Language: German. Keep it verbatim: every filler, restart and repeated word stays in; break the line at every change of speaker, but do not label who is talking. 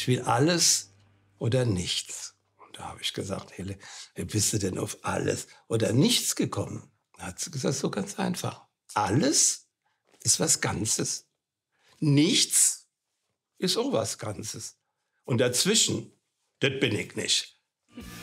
Ich will alles oder nichts. Und da habe ich gesagt, Helle, wie bist du denn auf alles oder nichts gekommen? Da hat sie gesagt, so ganz einfach. Alles ist was Ganzes. Nichts ist auch was Ganzes. Und dazwischen, das bin ich nicht.